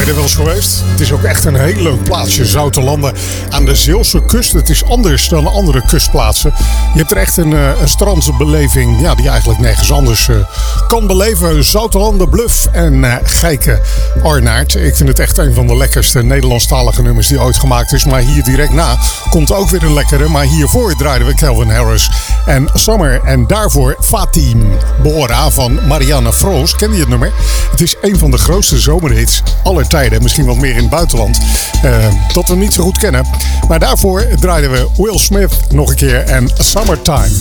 verleden wel eens geweest. Het is ook echt een heel leuk plaatsje, Zoutelanden aan de Zeeuwse kust. Het is anders dan andere kustplaatsen. Je hebt er echt een strandbeleving die je eigenlijk nergens anders kan beleven. Zoutelanden, Bluff en Gijken, Arnaert. Ik vind het echt een van de lekkerste Nederlandstalige nummers die ooit gemaakt is. Maar hier direct na komt ook weer een lekkere. Maar hiervoor draaiden we Calvin Harris en Summer. En daarvoor Fatim Bora van Marianne Froos. Ken je het nummer? Het is een van de grootste zomerhits aller tijden. Misschien wat meer in het buitenland. Dat we niet zo goed kennen. Maar daarvoor draaiden we Will Smith nog een keer en Summertime.